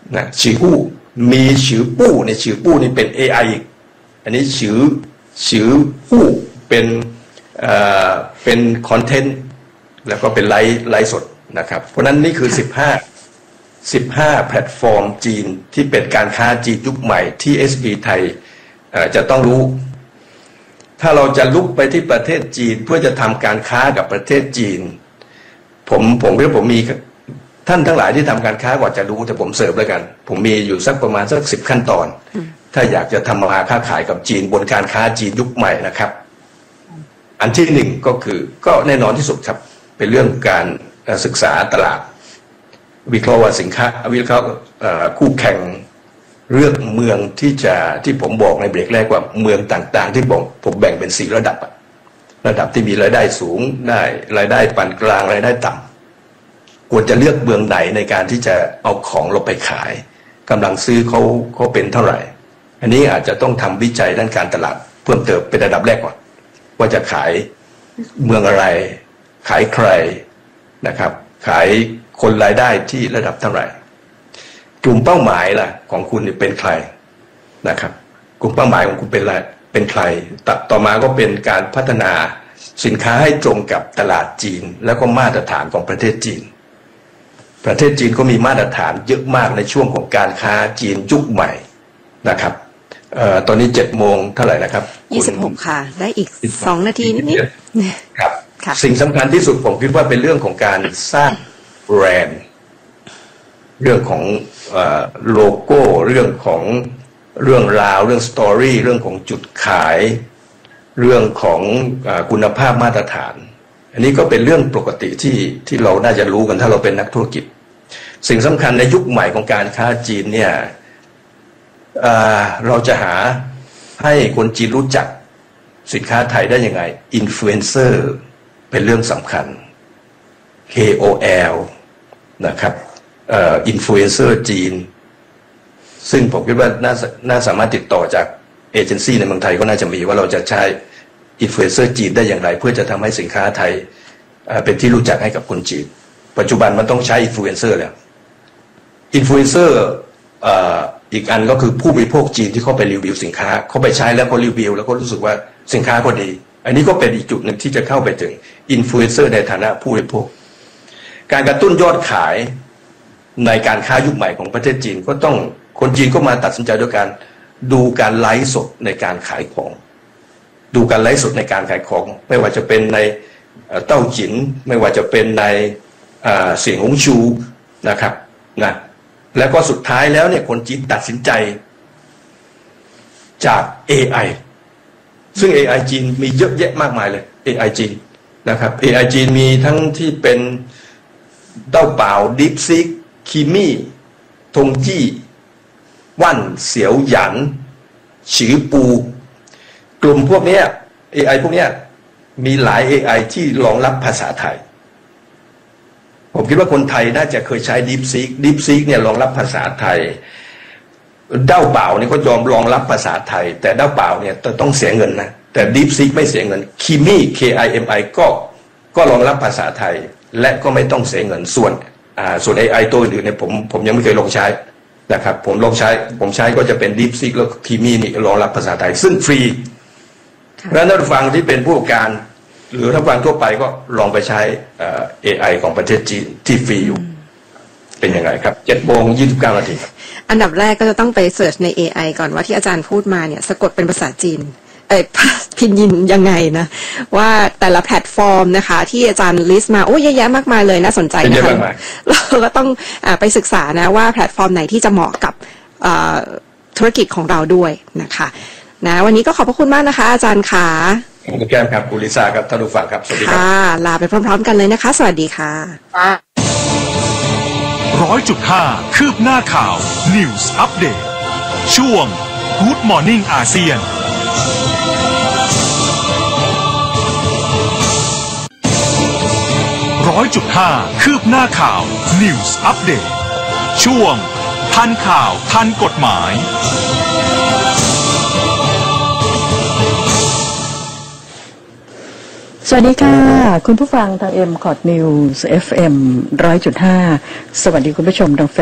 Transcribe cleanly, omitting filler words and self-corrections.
นะฉือปู้มีฉือปู้ในฉือปู้นี่เป็น AI อีกอันนี้ฉือปู้เป็นคอนเทนต์แล้วก็เป็นไลฟ์สดนะครับเพราะนั้นนี่คือ15แพลตฟอร์มจีนที่เป็นการค้าจีนยุคใหม่ที่ SB ไทยจะต้องรู้ถ้าเราจะลุกไปที่ประเทศจีนเพื่อจะทำการค้ากับประเทศจีนผมมีท่านทั้งหลายที่ทำการค้ากว่าจะรู้แต่ผมเสิร์ฟแล้วกันผมมีอยู่สักประมาณสัก10ขั้นตอนถ้าอยากจะทำมาค้าขายกับจีนบนการค้าจีนยุคใหม่นะครับอันที่หนึ่งก็แน่นอนที่สุดครับเป็นเรื่องการศึกษาตลาดวิเคราะห์ว่าสินค้าวิเคราะห์คู่แข่งเรื่องเมืองที่ผมบอกในเบรกแรกว่าเมืองต่างๆที่ผมแบ่งเป็น4ระดับที่มีรายได้สูงได้รายได้ปานกลางรายได้ต่ำควรจะเลือกเมืองไหนในการที่จะเอาของเราไปขายกำลังซื้อเขาเป็นเท่าไหร่อันนี้อาจจะต้องทำวิจัยด้านการตลาดเพิ่มเติมเป็นระดับแรกก่อนว่าจะขายเมืองอะไรขายใครนะครับขายคนรายได้ที่ระดับเท่าไหร่กลุ่มเป้าหมายล่ะของคุณเป็นใครนะครับกลุ่มเป้าหมายของคุณเป็นใครต่อมาก็เป็นการพัฒนาสินค้าให้ตรงกับตลาดจีนแล้วก็มาตรฐานของประเทศจีนก็มีมาตรฐานเยอะมากในช่วงของการค้าจีนยุคใหม่นะครับตอนนี้7 โมงเท่าไหร่นะครับ 26ค่ะได้อีก2 นาทีนิดๆครับสิ่งสำคัญที่สุดผมคิดว่าเป็นเรื่องของการสร้างแบรนด์เรื่องของโลโก้เรื่องของเรื่องราวเรื่องสตอรี่เรื่องของจุดขายเรื่องของคุณภาพมาตรฐานอันนี้ก็เป็นเรื่องปกติที่เราน่าจะรู้กันถ้าเราเป็นนักธุรกิจสิ่งสำคัญในยุคใหม่ของการค้าจีนเนี่ยเราจะหาให้คนจีนรู้จักสินค้าไทยได้ยังไงอินฟลูเอนเซอร์เป็นเรื่องสำคัญ KOL นะครับอินฟลูเอนเซอร์จีนซึ่งผมคิดว่าน่าสามารถติดต่อจากเอเจนซี่ในเมืองไทยก็น่าจะมีว่าเราจะใช้อินฟลูเอนเซอร์จีนได้อย่างไรเพื่อจะทำให้สินค้าไทยเป็นที่รู้จักให้กับคนจีนปัจจุบันมันต้องใช้อินฟลูเอนเซอร์แล้วอินฟลูเอนเซอร์อีกอันก็คือผู้บริโภคจีนที่เขาไปรีวิวสินค้าเขาไปใช้แล้วเขารีวิวแล้วก็รู้สึกว่าสินค้าก็ดีอันนี้ก็เป็นอีกจุดหนึ่งที่จะเข้าไปถึงอินฟลูเอนเซอร์ในฐานะผู้บริโภคการกระตุ้นยอดขายในการค้ายุคใหม่ของประเทศจีนก็ต้องคนจีนก็มาตัดสินใจด้วยการดูการไลฟ์สดในการขายของดูการไลฟ์สดในการขายของไม่ว่าจะเป็นในเต้าจิ๋นไม่ว่าจะเป็นในเสียงฮงชูนะครับนะแล้วก็สุดท้ายแล้วเนี่ยคนจีนตัดสินใจจาก AI ซึ่ง AI จีนมีเยอะแยะมากมายเลย AI จีนนะครับ AI จีนมีทั้งที่เป็นเต้าเปล่า DeepSeek คิมี่ทงจี้ว่านเสียวหยันฉือปูกลุ่มพวกนี้ AI พวกนี้มีหลาย AI ที่รองรับภาษาไทยผมคิดว่าคนไทยน่าจะเคยใช้ DeepSeek เนี่ยรองรับภาษาไทยเต้าเปล่านี่ก็ยอมรองรับภาษาไทยแต่เต้าเปล่าเนี่ยต้องเสียเงินนะแต่ DeepSeek ไม่เสียเงินคิมี่ KIMI ก็รองรับภาษาไทยและก็ไม่ต้องเสียเงินส่วนAI ตัวอื่นเนี่ยผมยังไม่เคยลองใช้นะครับผมใช้ก็จะเป็น DeepSeek แล้วคีมี่นี่รองรับภาษาไทยซึ่งฟรีแล้วท่านฟังที่เป็นผู้ประกอบการหรือท่านฟังทั่วไปก็ลองไปใช้AI ของประเทศจีนที่ฟรีอยู่เป็นยังไงครับ7 โมง 29 นาทีอันดับแรกก็จะต้องไปเสิร์ชใน AI ก่อนว่าที่อาจารย์พูดมาเนี่ยสะกดเป็นภาษาจีนพินยินยังไงนะว่าแต่ละแพลตฟอร์มนะคะที่อาจารย์ลิสต์มาโอ้เยอะแยะมากมายเลยน่าสนใจนะคะเราก็ต้องไปศึกษานะว่าแพลตฟอร์มไหนที่จะเหมาะกับธุรกิจของเราด้วยนะคะนะวันนี้ก็ขอบพระคุณมากนะคะอาจารย์ค่ะคุณแก้มครับคุณลิซ่าครับท่านผู้ฟังครับสวัสดีครับลาไปพร้อมๆกันเลยนะคะสวัสดีค่ะ 100.5 คืบหน้าข่าว News Update ช่วง Good Morning อาเซียน100.5 คืบหน้าข่าว News Update ช่วงทันข่าวทันกฎหมายสวัสดีค่ะคุณผู้ฟังทาง MCOT News FM 100.5 สวัสดีคุณผู้ชมทาง